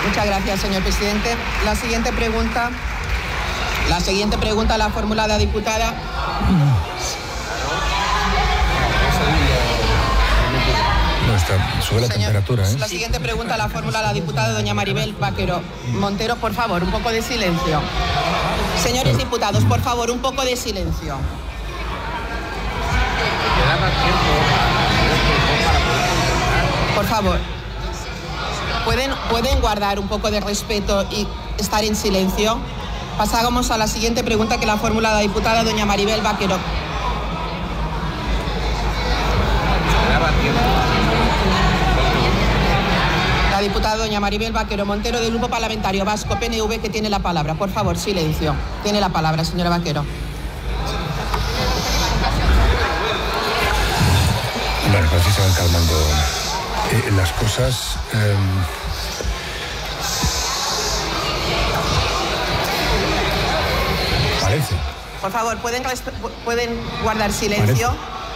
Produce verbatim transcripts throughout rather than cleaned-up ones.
Muchas gracias, señor presidente. La siguiente pregunta, la siguiente pregunta la formula la diputada. No, está, sube la Señor, temperatura, ¿eh? La siguiente pregunta la formula la diputada doña Maribel Vaquero Montero. Por favor, un poco de silencio. Señores diputados, por favor, un poco de silencio. Por favor, ¿pueden, pueden guardar un poco de respeto y estar en silencio? Pasamos a la siguiente pregunta que la formula la diputada doña Maribel Vaquero. La diputada doña Maribel Vaquero Montero del Grupo Parlamentario Vasco P N V, que tiene la palabra. Por favor, silencio. Tiene la palabra, señora Vaquero. Bueno, así se van calmando eh, las cosas. Eh, parece. Por favor, ¿pueden, pueden guardar silencio?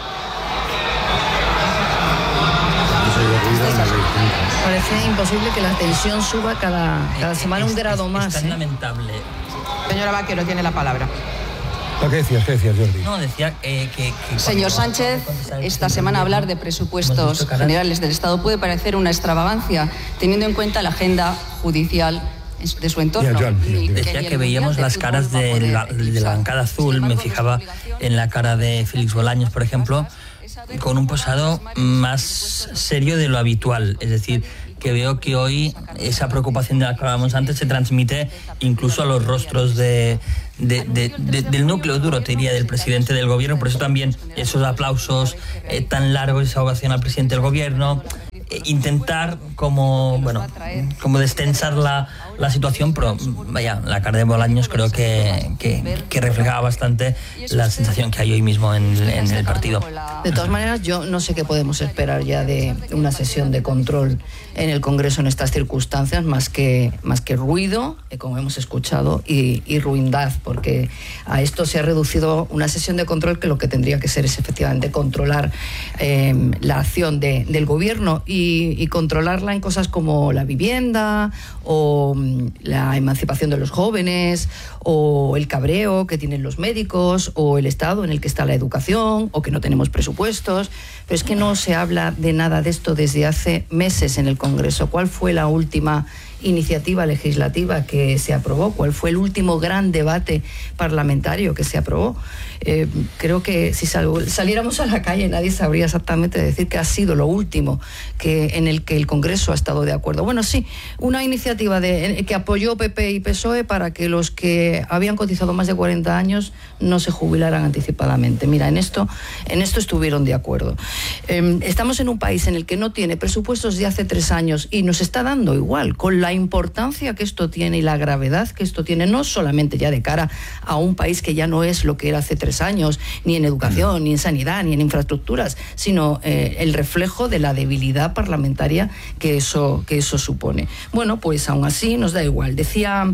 Parece. Parece imposible que la tensión suba cada, cada semana un grado es, más. Es tan ¿eh? lamentable. Señora Vaquero, tiene la palabra. ¿Qué decías, qué decías, Jordi? No, decía eh, que, que... Señor Sánchez, esta semana hablar de presupuestos generales del Estado puede parecer una extravagancia, teniendo en cuenta la agenda judicial de su entorno. Yeah, John, y, decía que veíamos las caras de la, de la bancada azul, me fijaba en la cara de Félix Bolaños, por ejemplo, con un posado más serio de lo habitual, es decir, que veo que hoy esa preocupación de la que hablábamos antes se transmite incluso a los rostros de, de, de, de, del núcleo duro, te diría, del presidente del gobierno. Por eso también esos aplausos eh, tan largos, esa ovación al presidente del gobierno, eh, intentar como, bueno, como destensar la, la situación, pero vaya, la cara de Bolaños creo que, que, que reflejaba bastante la sensación que hay hoy mismo en, en el partido. De todas maneras, yo no sé qué podemos esperar ya de una sesión de control en el Congreso en estas circunstancias, más que, más que ruido, eh, como hemos escuchado, y, y ruindad, porque a esto se ha reducido una sesión de control que lo que tendría que ser es efectivamente controlar eh, la acción de, del gobierno y, y controlarla en cosas como la vivienda o la emancipación de los jóvenes o el cabreo que tienen los médicos o el estado en el que está la educación o que no tenemos presupuestos. Pero es que no se habla de nada de esto desde hace meses en el Congreso. ¿Cuál fue la última iniciativa legislativa que se aprobó? ¿Cuál fue el último gran debate parlamentario que se aprobó? Eh, creo que si sal, saliéramos a la calle nadie sabría exactamente decir qué ha sido lo último que, en el que el Congreso ha estado de acuerdo. Bueno, sí, una iniciativa de, que apoyó P P y P S O E para que los que habían cotizado más de cuarenta años no se jubilaran anticipadamente. Mira, en esto, en esto estuvieron de acuerdo. Eh, estamos en un país en el que no tiene presupuestos de hace tres años y nos está dando igual, con la importancia que esto tiene y la gravedad que esto tiene, no solamente ya de cara a un país que ya no es lo que era hace tres años, ni en educación, ni en sanidad, ni en infraestructuras, sino eh, el reflejo de la debilidad parlamentaria que eso, que eso supone. Bueno, pues aún así nos da igual. Decía,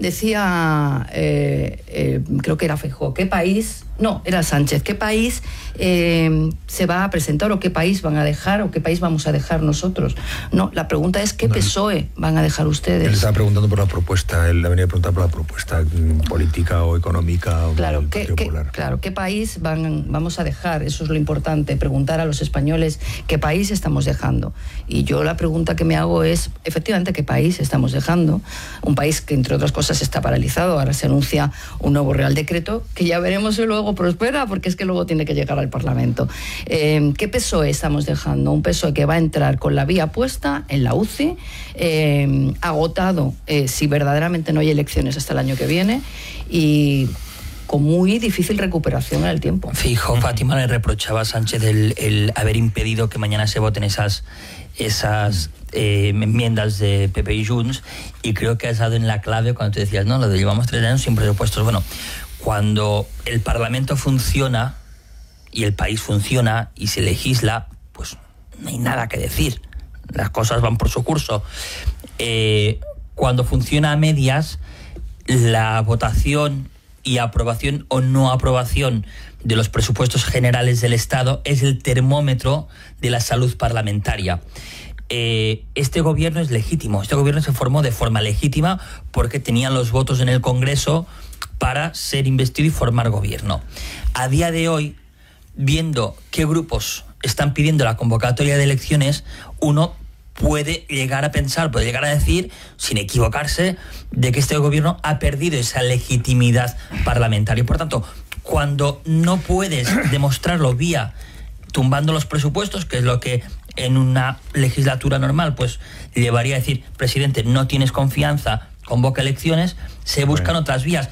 decía eh, eh, creo que era Feijóo, ¿qué país? No, era Sánchez. ¿Qué país eh, se va a presentar o qué país van a dejar o qué país vamos a dejar nosotros? No, la pregunta es ¿qué P S O E van a dejar ustedes? Él estaba preguntando por la propuesta, él venía a preguntar por la propuesta política o económica o claro, del ¿qué, Partido qué, Popular. Claro, ¿qué país van, vamos a dejar? Eso es lo importante, preguntar a los españoles qué país estamos dejando. Y yo la pregunta que me hago es, efectivamente, ¿qué país estamos dejando? Un país que, entre otras cosas, está paralizado. Ahora se anuncia un nuevo Real Decreto, que ya veremos si luego prospera, porque es que luego tiene que llegar al Parlamento. Eh, ¿Qué P S O E estamos dejando? Un P S O E que va a entrar con la vía puesta en la U C I, eh, agotado eh, si verdaderamente no hay elecciones hasta el año que viene y con muy difícil recuperación en el tiempo. Fijo, Fátima le reprochaba a Sánchez el, el haber impedido que mañana se voten esas, esas eh, enmiendas de P P y Junts, y creo que has dado en la clave cuando te decías, no, lo de llevamos tres años sin presupuestos. Bueno, cuando el Parlamento funciona y el país funciona y se legisla, pues no hay nada que decir. Las cosas van por su curso. Eh, cuando funciona a medias, la votación y aprobación o no aprobación de los presupuestos generales del Estado es el termómetro de la salud parlamentaria. eh, este gobierno es legítimo. Este gobierno se formó de forma legítima porque tenían los votos en el Congreso para ser investido y formar gobierno. A día de hoy, viendo qué grupos están pidiendo la convocatoria de elecciones, uno puede llegar a pensar, puede llegar a decir, sin equivocarse, de que este gobierno ha perdido esa legitimidad parlamentaria. Por tanto, cuando no puedes demostrarlo vía tumbando los presupuestos, que es lo que en una legislatura normal pues llevaría a decir, presidente, no tienes confianza, convoca elecciones, se buscan otras vías.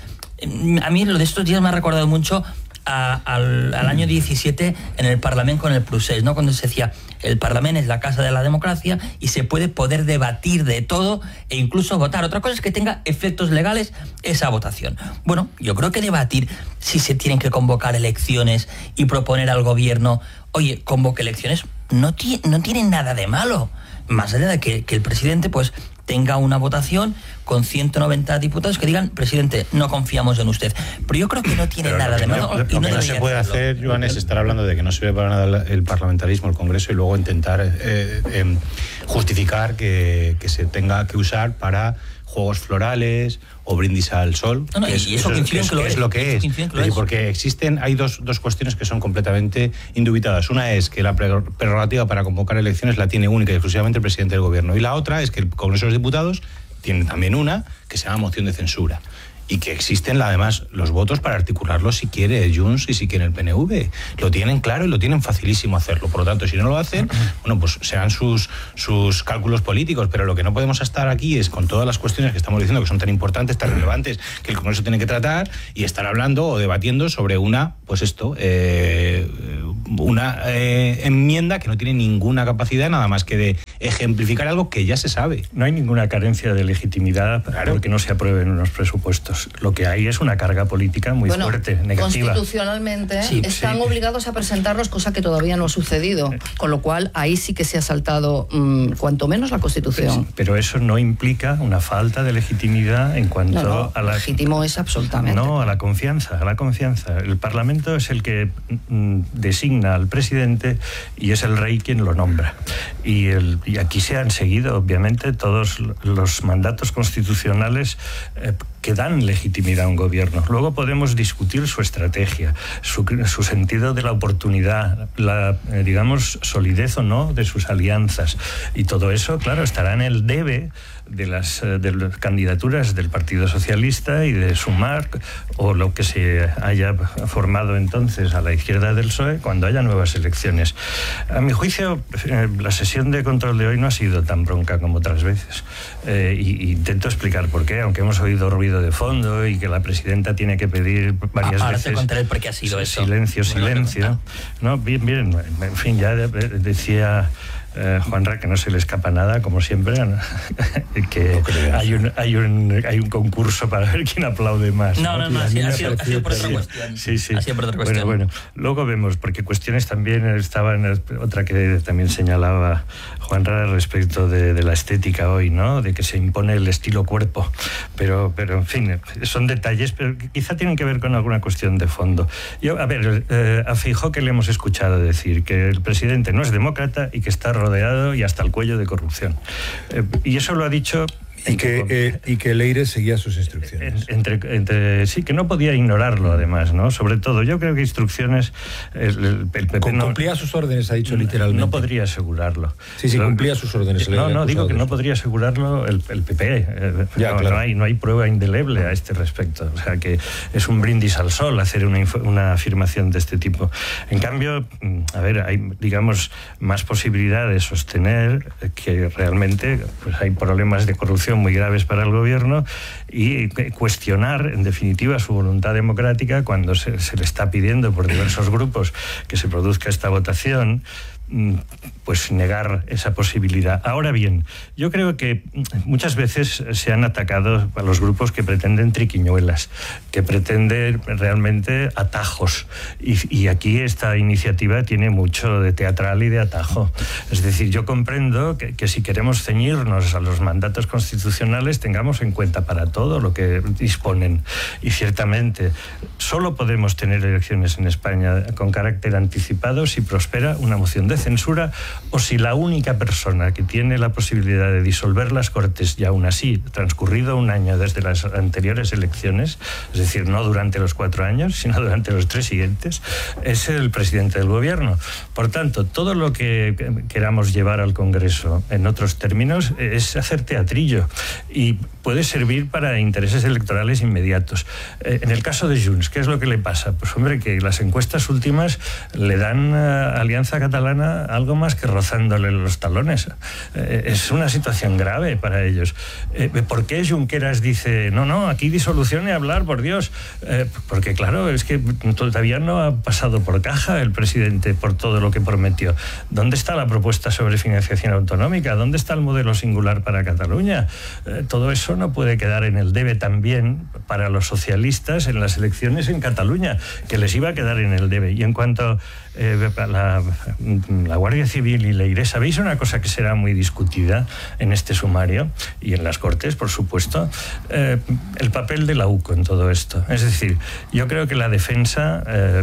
A mí lo de estos días me ha recordado mucho a, al, al año diecisiete en el Parlamento con el procés, ¿no? Cuando se decía, el Parlamento es la casa de la democracia y se puede poder debatir de todo e incluso votar. Otra cosa es que tenga efectos legales esa votación. Bueno, yo creo que debatir si se tienen que convocar elecciones y proponer al gobierno, oye, convoque elecciones, no, ti- no tiene nada de malo. Más allá de que, que el presidente pues tenga una votación con ciento noventa diputados que digan, presidente, no confiamos en usted. Pero yo creo que no tiene Pero nada de malo. No, lo y que no, no se puede hacer, Joan, es estar hablando de que no sirve para nada el parlamentarismo, el Congreso, y luego intentar eh, eh, justificar que, que se tenga que usar para juegos florales o brindis al sol. No, no, que es, y eso, eso es, que es, lo es es, lo que es. que es decir, porque existen, hay dos, dos cuestiones que son completamente indubitadas. Una es que la prerrogativa para convocar elecciones la tiene única y exclusivamente el presidente del gobierno. Y la otra es que el Congreso de los Diputados tiene también una que se llama moción de censura. Y que existen además los votos para articularlo si quiere Junts y si quiere el P N V. Lo tienen claro y lo tienen facilísimo hacerlo. Por lo tanto, si no lo hacen, bueno, pues serán sus, sus cálculos políticos. Pero lo que no podemos estar aquí es con todas las cuestiones que estamos diciendo que son tan importantes, tan relevantes, que el Congreso tiene que tratar, y estar hablando o debatiendo sobre una, pues esto, eh, una eh, enmienda que no tiene ninguna capacidad nada más que de ejemplificar algo que ya se sabe. No hay ninguna carencia de legitimidad claro. porque no se aprueben unos presupuestos. Lo que hay es una carga política muy bueno, fuerte, negativa. Constitucionalmente sí, están sí. obligados a presentarlos, cosa que todavía no ha sucedido, con lo cual ahí sí que se ha saltado mmm, cuanto menos la Constitución. Pero, pero eso no implica una falta de legitimidad en cuanto no, no, a la... legítimo es absolutamente. No, a la confianza, a la confianza. El Parlamento es el que mm, designa al presidente y es el rey quien lo nombra. Y, el, y aquí se han seguido, obviamente, todos los mandatos constitucionales eh, que dan legitimidad a un gobierno. Luego podemos discutir su estrategia, su, su sentido de la oportunidad, la, eh, digamos, solidez o no de sus alianzas. Y todo eso, claro, estará en el debe de las, de las candidaturas del Partido Socialista y de Sumar, o lo que se haya formado entonces a la izquierda del P S O E cuando haya nuevas elecciones. A mi juicio, eh, la sesión de control de hoy no ha sido tan bronca como otras veces. Eh, y, y intento explicar por qué, aunque hemos oído ruido de fondo y que la presidenta tiene que pedir varias Ahora veces... te contaré por qué ha sido eso. Silencio, silencio. No, bien, bien. En fin, ya decía... Eh, Juanra, que no se le escapa nada, como siempre, que no hay, un, hay, un, hay un concurso para ver quién aplaude más. No, no, no, no sí, ha, sido, ha sido por otra cuestión. Sí, sí. Ha sido por otra cuestión. Bueno, bueno, luego vemos, porque cuestiones también estaban, otra que también señalaba Juanra respecto de, de la estética hoy, ¿no? De que se impone el estilo cuerpo. Pero, pero en fin, son detalles, pero quizá tienen que ver con alguna cuestión de fondo. Yo, a ver, eh, a Feijóo que le hemos escuchado decir que el presidente no es demócrata y que está rodeado y hasta el cuello de corrupción. Eh, y eso lo ha dicho... Y que, eh, y que Leire seguía sus instrucciones. Entre, entre, sí, que no podía ignorarlo, además, ¿no? Sobre todo, yo creo que instrucciones... El, el, el P P no, cumplía sus órdenes, ha dicho literalmente. No podría asegurarlo. Sí, sí, cumplía sus órdenes. No, no, digo que no podría asegurarlo el, el P P. Eh, ya, no, claro. no, hay, no hay prueba indeleble a este respecto. O sea, que es un brindis al sol hacer una, una afirmación de este tipo. En cambio, a ver, hay, digamos, más posibilidad de sostener que realmente pues, hay problemas de corrupción muy graves para el gobierno y cuestionar, en definitiva, su voluntad democrática cuando se, se le está pidiendo por diversos grupos que se produzca esta votación, pues negar esa posibilidad. Ahora bien, yo creo que muchas veces se han atacado a los grupos que pretenden triquiñuelas, que pretenden realmente atajos, y, y aquí esta iniciativa tiene mucho de teatral y de atajo. Es decir, yo comprendo que, que si queremos ceñirnos a los mandatos constitucionales tengamos en cuenta para todo lo que disponen, y ciertamente solo podemos tener elecciones en España con carácter anticipado si prospera una moción de censura o si la única persona que tiene la posibilidad de disolver las Cortes y aún así, transcurrido un año desde las anteriores elecciones, es decir, no durante los cuatro años, sino durante los tres siguientes, es el presidente del gobierno. Por tanto, todo lo que queramos llevar al Congreso en otros términos es hacer teatrillo y puede servir para intereses electorales inmediatos. Eh, en el caso de Junts, ¿qué es lo que le pasa? Pues hombre, que las encuestas últimas le dan a Alianza Catalana algo más que rozándole los talones. Eh, es una situación grave para ellos. Eh, ¿Por qué Junqueras dice, no, no, aquí disolución y hablar, por Dios? Eh, porque claro, es que todavía no ha pasado por caja el presidente por todo lo que prometió. ¿Dónde está la propuesta sobre financiación autonómica? ¿Dónde está el modelo singular para Cataluña? Eh, todo eso no puede quedar en el debe también para los socialistas en las elecciones en Cataluña, que les iba a quedar en el debe. Y en cuanto eh, a la, la Guardia Civil y Leire, ¿sabéis una cosa que será muy discutida en este sumario y en las Cortes, por supuesto? Eh, el papel de la U C O en todo esto. Es decir, yo creo que la defensa eh,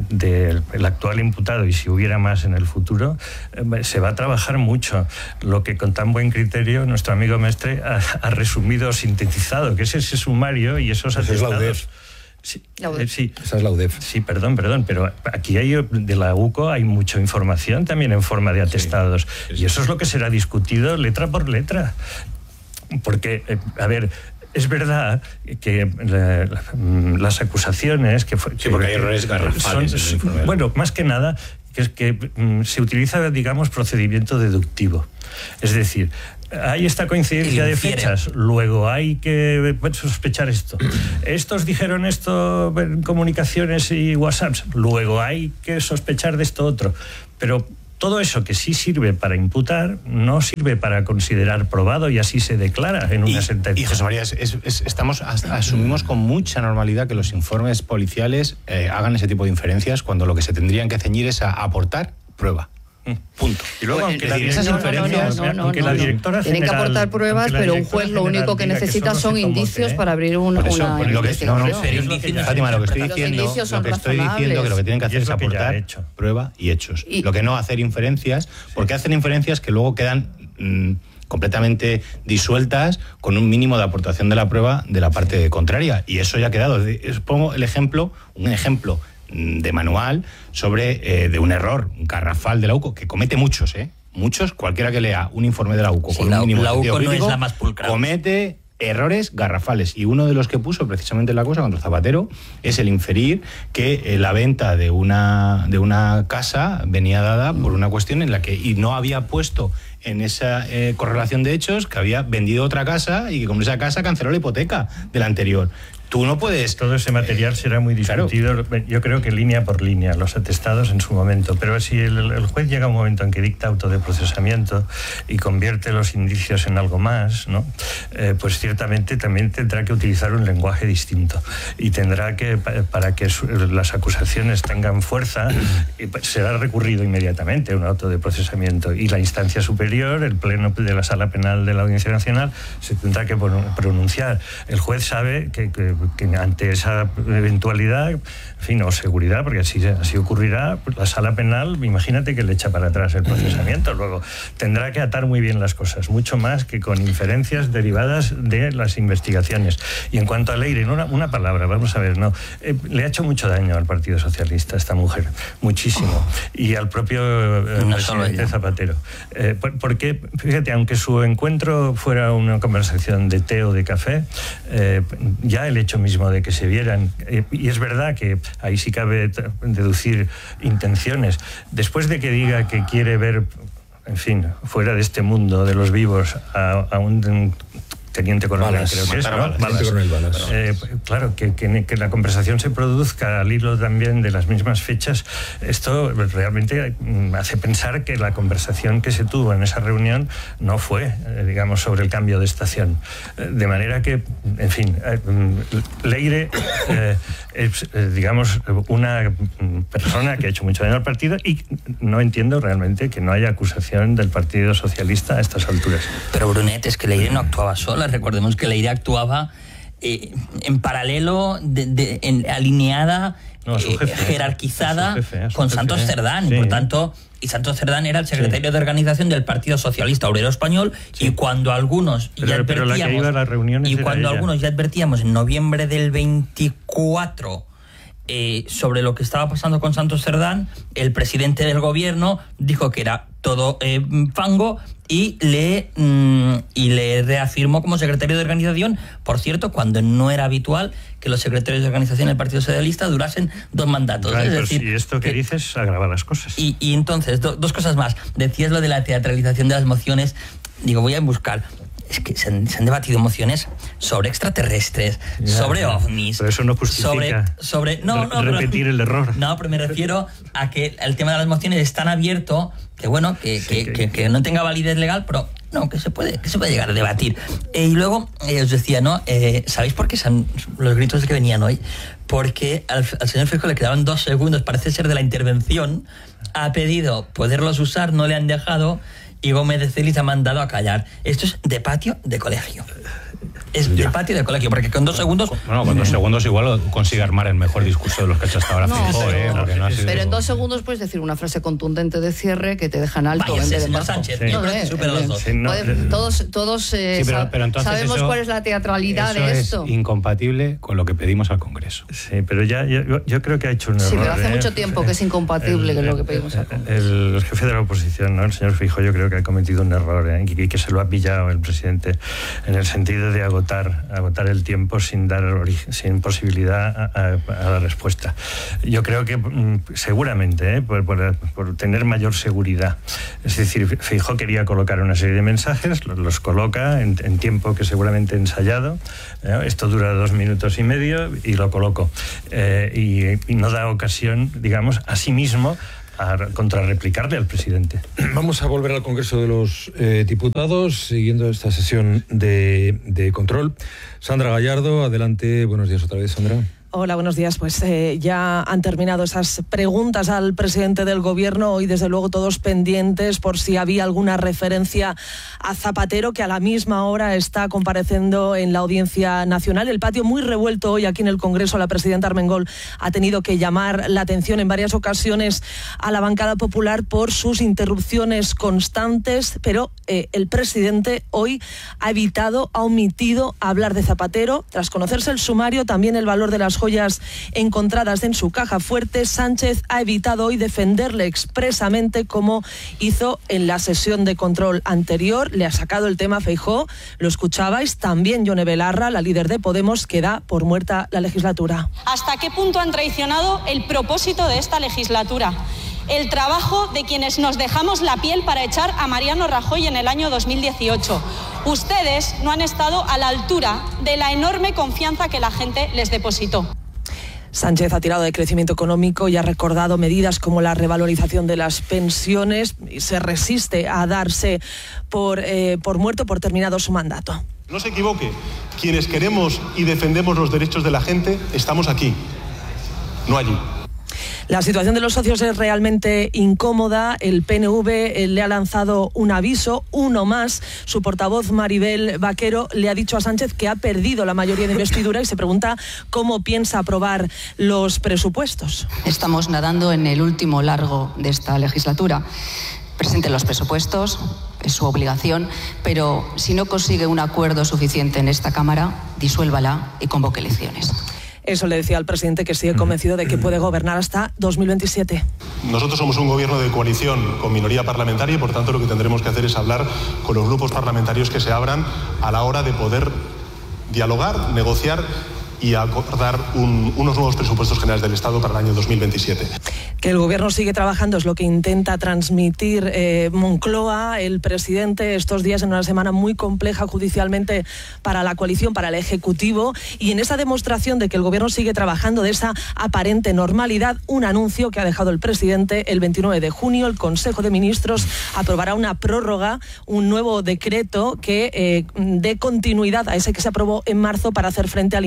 del actual imputado, y si hubiera más en el futuro, eh, se va a trabajar mucho. Lo que con tan buen criterio nuestro amigo Mestre ha, ha resumido, sintetizado, que es ese sumario y esos atestados. Sí, eh, sí. Esa es la U D E F. Sí, perdón, perdón, pero aquí hay, de la U C O hay mucha información también en forma de atestados. Sí, sí. Y eso es lo que será discutido letra por letra. Porque, eh, a ver, es verdad que la, la, las acusaciones que fue, sí, porque que, hay errores garrafales son, en el informe. Bueno, más que nada que es que mm, se utiliza, digamos, procedimiento deductivo. Es decir, hay esta coincidencia de fechas, luego hay que sospechar esto. Estos dijeron esto en comunicaciones y WhatsApps, luego hay que sospechar de esto otro. Pero todo eso que sí sirve para imputar, no sirve para considerar probado y así se declara en una y, sentencia. Y José María, es, es, estamos, asumimos con mucha normalidad que los informes policiales eh, hagan ese tipo de inferencias cuando lo que se tendrían que ceñir es a aportar prueba. Punto. Y luego, bueno, aunque la, esas no, inferencias, no, no, no, aunque no, la directora no. Tienen que aportar pruebas, pero un juez lo único que necesita que son indicios ¿eh? para abrir un, eso, una lo que, investigación. No, no, pero indicios, Fátima, lo que estoy diciendo, lo que estoy diciendo que lo que tienen que hacer es, es aportar prueba y hechos. Y, lo que no hacer inferencias, porque hacen inferencias que luego quedan mmm, completamente disueltas con un mínimo de aportación de la prueba de la parte contraria. Y eso ya ha quedado. Pongo el ejemplo, un ejemplo de manual sobre eh, de un error garrafal de la U C O, que comete muchos, ¿eh? Muchos, cualquiera que lea un informe de la U C O sí, con la, un mínimo la U C O no es la más pulcra. Comete errores garrafales. Y uno de los que puso precisamente la cosa contra Zapatero es el inferir que eh, la venta de una, de una casa venía dada por una cuestión en la que y no había puesto en esa eh, correlación de hechos que había vendido otra casa y que con esa casa canceló la hipoteca de la anterior. Tú no puedes... Todo ese material eh, será muy discutido, claro. Yo creo que línea por línea, los atestados en su momento. Pero si el, el juez llega a un momento en que dicta auto de procesamiento y convierte los indicios en algo más, ¿no? Eh, pues ciertamente también tendrá que utilizar un lenguaje distinto. Y tendrá que, para que su, las acusaciones tengan fuerza, será recurrido inmediatamente a un auto de procesamiento. Y la instancia superior, el pleno de la Sala Penal de la Audiencia Nacional, se tendrá que pronunciar. El juez sabe que... que que ante esa eventualidad, en fin, o seguridad, porque así, así ocurrirá, la Sala Penal, imagínate que le echa para atrás el procesamiento. Luego tendrá que atar muy bien las cosas, mucho más que con inferencias derivadas de las investigaciones. Y en cuanto a Leire, una, una palabra, vamos a ver, no, eh, le ha hecho mucho daño al Partido Socialista esta mujer, muchísimo, y al propio eh, no presidente Zapatero. Eh, porque, fíjate, aunque su encuentro fuera una conversación de té o de café, eh, ya el hecho mismo de que se vieran, eh, y es verdad que ahí sí cabe deducir intenciones, después de que diga que quiere ver, en fin, fuera de este mundo de los vivos a, a un teniente coronel, Balas, creo que es, ¿no? Balas. Balas. Coronel Balas. Eh, claro, que, que, que la conversación se produzca al hilo también de las mismas fechas, esto realmente hace pensar que la conversación que se tuvo en esa reunión no fue, eh, digamos, sobre el cambio de estación. Eh, de manera que, en fin, eh, Leire eh, es, eh, digamos, una persona que ha hecho mucho daño al partido y no entiendo realmente que no haya acusación del Partido Socialista a estas alturas. Pero Brunet, es que Leire no actuaba sola. Recordemos que Leire actuaba eh, en paralelo, de, de, en, alineada no, eh, jefe, jerarquizada jefe, con jefe, Santos Cerdán, sí. y por tanto, y Santos Cerdán era el secretario sí. de organización del Partido Socialista Obrero Español, sí. y cuando algunos pero, ya pero la que iba a las reuniones y cuando ella. algunos ya advertíamos en noviembre del veinticuatro eh, sobre lo que estaba pasando con Santos Cerdán, el presidente del gobierno dijo que era todo eh, fango y le mm, y le reafirmó como secretario de organización, por cierto, cuando no era habitual que los secretarios de organización del Partido Socialista durasen dos mandatos. Claro, es pero decir, si esto que, que dices agrava las cosas. Y, y entonces, do, dos cosas más. Decías lo de la teatralización de las mociones. Digo, voy a buscar. Es que se han, se han debatido mociones sobre extraterrestres, ya, sobre ovnis. Pero eso no justifica sobre, sobre no, no, repetir pero, el error. No, pero me refiero a que el tema de las mociones es tan abierto que, bueno, que, sí, que, que, que, que no tenga validez legal, pero no, que se puede, que se puede llegar a debatir. Eh, y luego, eh, os decía, ¿no? Eh, ¿Sabéis por qué son los gritos que venían hoy? Porque al, al señor Feijóo le quedaban dos segundos, parece ser, de la intervención. Ha pedido poderlos usar, no le han dejado, y Gómez de Celis ha mandado a callar. Esto es de patio de colegio. Es ya. de patio de colegio, porque con dos segundos... Bueno, con dos segundos igual consigue armar el mejor discurso de los que ha hecho hasta ahora. No, Feijóo, pero, ¿eh? Porque no ha sido... pero en dos segundos puedes decir una frase contundente de cierre que te dejan alto. Váyase, en vez de señor bajo. Sánchez. Sí. No, eh, supera los dos. Sí, no, Puede, todos todos eh, sí, pero, pero sabemos eso, cuál es la teatralidad eso de esto. Es incompatible con lo que pedimos al Congreso. Sí, pero ya yo, yo creo que ha hecho un error. Sí, pero hace ¿eh? mucho tiempo que es incompatible con lo que pedimos al Congreso. El, el jefe de la oposición, ¿no? El señor Feijóo, yo creo que ha cometido un error, ¿eh? y que, que se lo ha pillado el presidente en el sentido de agotar, agotar el tiempo sin dar origen, sin posibilidad a, a, a la respuesta. Yo creo que mm, seguramente, ¿eh? por, por, por tener mayor seguridad. Es decir, Feijóo quería colocar una serie de mensajes, los, los coloca en, en tiempo que seguramente ensayado. ¿eh? Esto dura dos minutos y medio y lo coloco. Eh, y, y no da ocasión, digamos, a sí mismo a contrarreplicarle al presidente. Vamos a volver al Congreso de los eh, Diputados, siguiendo esta sesión de, de control. Sandra Gallardo, adelante. Buenos días otra vez, Sandra. Hola, buenos días. Pues eh, ya han terminado esas preguntas al presidente del Gobierno. Hoy, desde luego, todos pendientes por si había alguna referencia a Zapatero, que a la misma hora está compareciendo en la Audiencia Nacional. El patio muy revuelto hoy aquí en el Congreso. La presidenta Armengol ha tenido que llamar la atención en varias ocasiones a la bancada popular por sus interrupciones constantes, pero eh, el presidente hoy ha evitado, ha omitido hablar de Zapatero. Tras conocerse el sumario, también el valor de las joyas encontradas en su caja fuerte, Sánchez ha evitado hoy defenderle expresamente como hizo en la sesión de control anterior. Le ha sacado el tema Feijóo, lo escuchabais, también Yone Belarra, la líder de Podemos, que da por muerta la legislatura. ¿Hasta qué punto han traicionado el propósito de esta legislatura? El trabajo de quienes nos dejamos la piel para echar a Mariano Rajoy en el año dos mil dieciocho. Ustedes no han estado a la altura de la enorme confianza que la gente les depositó. Sánchez ha tirado de crecimiento económico y ha recordado medidas como la revalorización de las pensiones y se resiste a darse por, eh, por muerto, por terminado su mandato. No se equivoque, quienes queremos y defendemos los derechos de la gente estamos aquí, no allí. La situación de los socios es realmente incómoda. El P N V le ha lanzado un aviso, uno más. Su portavoz, Maribel Vaquero, le ha dicho a Sánchez que ha perdido la mayoría de investidura y se pregunta cómo piensa aprobar los presupuestos. Estamos nadando en el último largo de esta legislatura. Presente los presupuestos, es su obligación, pero si no consigue un acuerdo suficiente en esta Cámara, disuélvala y convoque elecciones. Eso le decía al presidente, que sigue convencido de que puede gobernar hasta dos mil veintisiete. Nosotros somos un gobierno de coalición con minoría parlamentaria y por tanto lo que tendremos que hacer es hablar con los grupos parlamentarios que se abran a la hora de poder dialogar, negociar y acordar un, unos nuevos presupuestos generales del Estado para el año dos mil veintisiete. Que el Gobierno sigue trabajando es lo que intenta transmitir eh, Moncloa, el presidente, estos días en una semana muy compleja judicialmente para la coalición, para el Ejecutivo, y en esa demostración de que el Gobierno sigue trabajando, de esa aparente normalidad, un anuncio que ha dejado el presidente: el veintinueve de junio el Consejo de Ministros aprobará una prórroga, un nuevo decreto que eh, dé continuidad a ese que se aprobó en marzo para hacer frente al impacto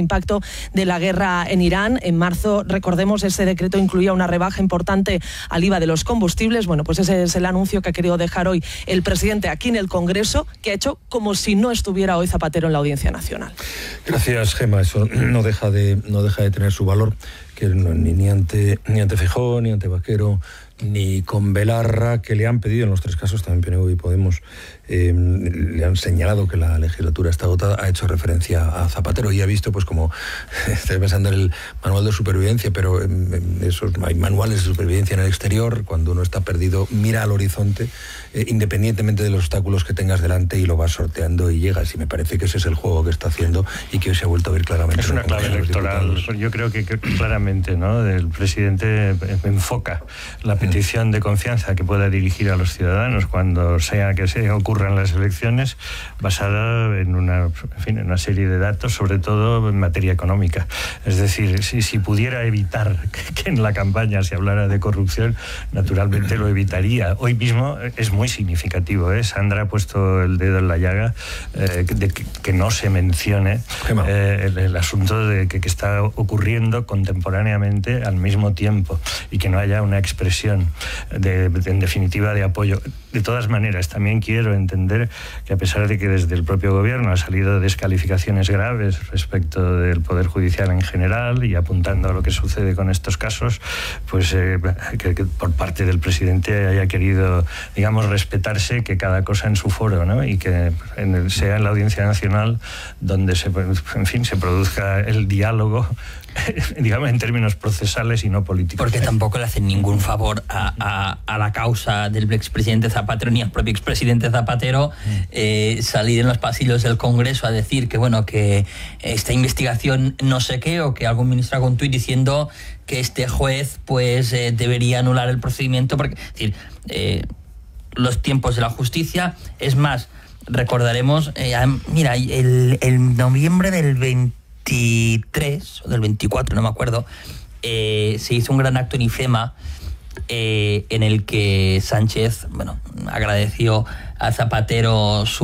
de la guerra en Irán. En marzo, recordemos, ese decreto incluía una rebaja importante al I V A de los combustibles. Bueno, pues ese es el anuncio que ha querido dejar hoy el presidente aquí en el Congreso, que ha hecho como si no estuviera hoy Zapatero en la Audiencia Nacional. Gracias, Gemma. Eso no deja de, no deja de tener su valor, que no, ni, ni ante ni ante Feijóo, ni ante Vaquero, ni con Belarra, que le han pedido en los tres casos, también P N V y Podemos, eh, le han señalado que la legislatura está agotada, ha hecho referencia a Zapatero y ha visto, pues como, estoy pensando en el manual de supervivencia, pero en, en esos hay manuales de supervivencia en el exterior, cuando uno está perdido, mira al horizonte, eh, independientemente de los obstáculos que tengas delante, y lo vas sorteando y llegas, y me parece que ese es el juego que está haciendo y que hoy se ha vuelto a ver claramente. Es una clave electoral, yo creo que, que claramente, ¿no?, el presidente enfoca la petición de confianza que pueda dirigir a los ciudadanos cuando sea que se ocurran las elecciones, basada en una, en fin, en una serie de datos, sobre todo en materia económica. Es decir, si, si pudiera evitar que, que en la campaña se hablara de corrupción, naturalmente lo evitaría. Hoy mismo es muy significativo, ¿eh? Sandra ha puesto el dedo en la llaga, eh, de que, que no se mencione eh, el, el asunto de que, que está ocurriendo contemporáneamente al mismo tiempo y que no haya una expresión De, de, en definitiva, de apoyo. De todas maneras, también quiero entender que, a pesar de que desde el propio gobierno ha salido descalificaciones graves respecto del Poder Judicial en general, y apuntando a lo que sucede con estos casos, pues eh, que, que por parte del presidente haya querido, digamos, respetarse que cada cosa en su foro, ¿no?, y que en el, sea en la Audiencia Nacional donde se, en fin, se produzca el diálogo, digamos, en términos procesales y no políticos. Porque tampoco le hacen ningún favor a, a, a la causa del expresidente Zapatero, ni al propio expresidente Zapatero, eh, salir en los pasillos del Congreso a decir que, bueno, que esta investigación no sé qué, o que algún ministro haga un tuit diciendo que este juez pues eh, debería anular el procedimiento, porque, es decir, eh, los tiempos de la justicia. Es más, recordaremos, eh, mira, el, el noviembre del veintitrés o del veinticuatro, no me acuerdo, eh, se hizo un gran acto en IFEMA eh, en el que Sánchez, bueno, agradeció a Zapatero su